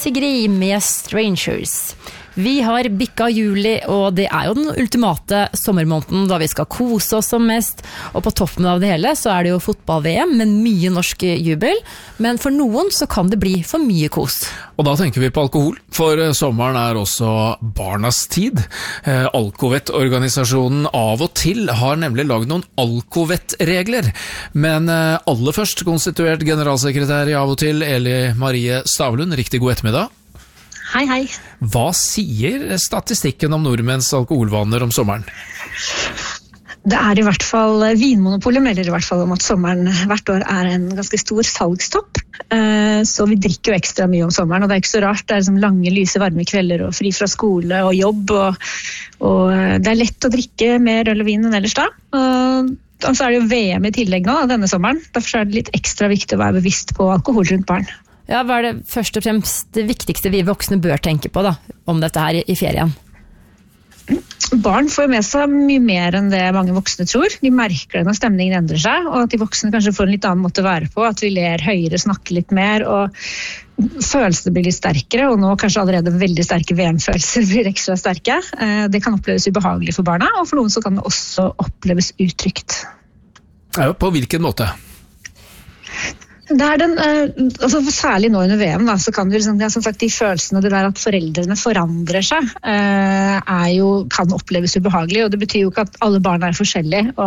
Sigrid med Strangers. Vi har bikka juli, og det jo den ultimate sommermåneden da vi skal kose oss som mest. Og på toppen av det hele så det jo fotball-VM med mye norsk jubel. Men for noen så kan det bli for mye kos. Og da tenker vi på alkohol, for sommeren også barnas tid. Alkovett-organisasjonen Av og til har nemlig laget noen alkovett-regler. Men aller først konstituert generalsekretær i Av og til, Eli Marie Stavlund. Riktig god ettermiddag. Hei, hei. Hva sier statistikken om nordmenns alkoholvaner om sommeren? Det i hvert fall, Vinmonopolet melder i hvert fall om at sommeren hvert år en ganske stor salgstopp. Så vi drikker jo ekstra mye om sommeren, og det ikke så rart. Det liksom lange, lyse, varme kvelder og fri fra skole og jobb. Og det lett å drikke mer øl og vin enn ellers da. Og så det jo VM i tillegg nå denne sommeren. Derfor det litt ekstra viktig å være bevisst på alkohol rundt barn. Ja, hva det først og fremst det viktigste vi voksne bør tenke på da, om dette her i ferien? Barn får med seg mye mer enn det mange voksne tror. De merker det når stemningen endrer seg, og at de voksne kanskje får en litt annen måte å være på, at vi ler høyere, snakker litt mer, og følelsene blir litt sterkere, og nå kanskje allerede veldig sterke VM-følelser blir ekstra sterke. Det kan oppleves ubehagelig for barna, og for noen så kan det også oppleves utrygt. Ja, på hvilken måte? Det altså særlig nå under VM da, så kan det liksom, som sagt, de følelsene det at foreldrene forandrer seg kan oppleves ubehagelig, og det betyr jo ikke at alle barn forskjellige,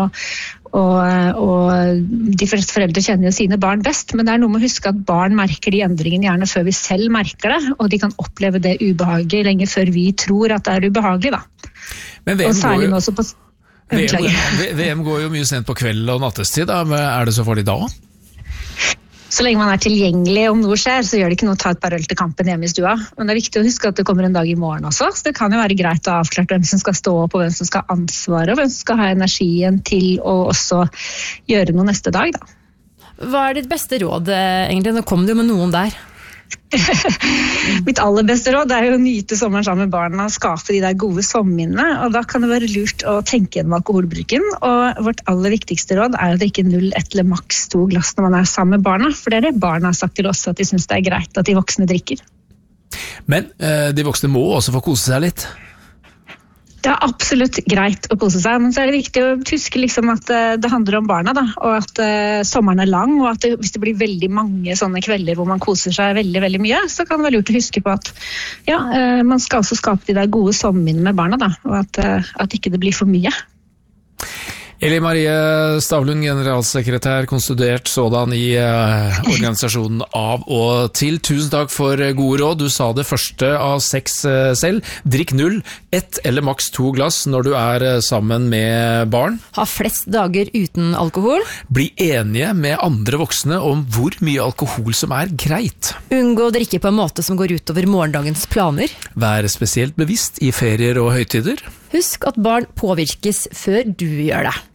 og de fleste foreldre kjenner jo sine barn best, men det noe med å huske at barn merker de endringene gjerne før vi selv merker det, og de kan oppleve det ubehaget lenge før vi tror at det ubehagelig da. Men VM og særlig nå så på VM går jo mye sent på kveld og nattestid, da. Det så farlig da? Så lenge man tilgjengelig om noe skjer, så gjør det ikke noe å ta et par øl til kampen hjemme i stua. Men det viktig å huske at det kommer en dag i morgen også, så det kan jo være greit å avklare hvem som skal stå opp, og hvem som skal ha ansvaret, og hvem som skal ha energien til å også gjøre noe neste dag. Da. Hva ditt beste råd egentlig? Nå kom det jo med noen der. Mitt aller beste råd jo å nyte sommeren sammen med barna og skape de der gode sommerminnene, og da kan det være lurt å tenke gjennom alkoholbruken, og vårt aller viktigste råd å drikke 0, 1 eller maks 2 glass når man sammen med barna, for det det barna har sagt til oss at de synes det greit at de voksne drikker. Men de voksne må også få kose seg litt? Det absolutt greit å kose seg, men så det viktig å huske liksom at det handler om barna da, og at sommeren lang, og at hvis det blir veldig mange sånne kvelder hvor man koser seg veldig, veldig mye, så kan det være lurt å huske på at man skal også skape de der gode sommerminnene med barna da, og at ikke det blir for mye. Eli Marie Stavlund, generalsekretær, konstituert sådan i organisasjonen Av og til. Tusen takk for gode råd. Du sa det første av 6 selv. Drikk 0, 1 eller maks 2 glass når du sammen med barn. Ha flest dager uten alkohol. Bli enige med andre voksne om hvor mye alkohol som greit. Unngå å drikke på en måte som går utover morgendagens planer. Vær spesielt bevisst i ferier og høytider. Husk at barn påvirkes før du gjør det.